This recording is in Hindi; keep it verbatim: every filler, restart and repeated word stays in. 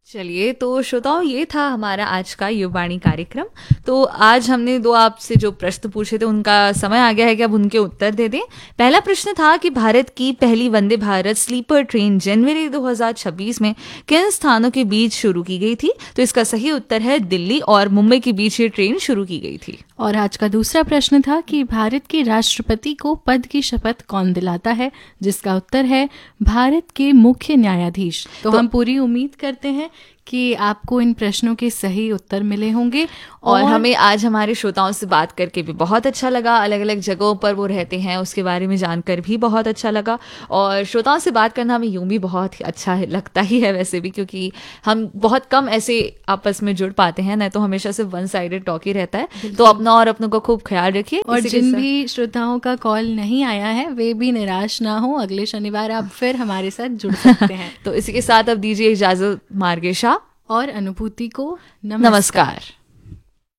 चलिए, तो श्रोताओं, ये था हमारा आज का युवाणी कार्यक्रम। तो आज हमने दो आपसे जो प्रश्न पूछे थे उनका समय आ गया है कि अब उनके उत्तर दे दें। पहला प्रश्न था कि भारत की पहली वंदे भारत स्लीपर ट्रेन जनवरी दो हज़ार छब्बीस में किन स्थानों के बीच शुरू की गई थी? तो इसका सही उत्तर है दिल्ली और मुंबई के बीच ये ट्रेन शुरू की गई थी। और आज का दूसरा प्रश्न था कि भारत के राष्ट्रपति को पद की शपथ कौन दिलाता है? जिसका उत्तर है भारत के मुख्य न्यायाधीश। तो, तो हम पूरी उम्मीद करते हैं कि आपको इन प्रश्नों के सही उत्तर मिले होंगे। और, और हमें आज हमारे श्रोताओं से बात करके भी बहुत अच्छा लगा। अलग अलग जगहों पर वो रहते हैं उसके बारे में जानकर भी बहुत अच्छा लगा। और श्रोताओं से बात करना हमें यूं भी बहुत अच्छा लगता ही है वैसे भी, क्योंकि हम बहुत कम ऐसे आपस में जुड़ पाते हैं, नहीं तो हमेशा सिर्फ वन साइडेड टॉक ही रहता है। तो अपना और अपनों का खूब ख्याल रखिए। और जिन भी श्रोताओं का कॉल नहीं आया है वे भी निराश ना हो, अगले शनिवार आप फिर हमारे साथ जुड़ सकते हैं। तो इसी के साथ अब दीजिए इजाजत मार्गेशा और अनुभूति को नमस्कार, नमस्कार।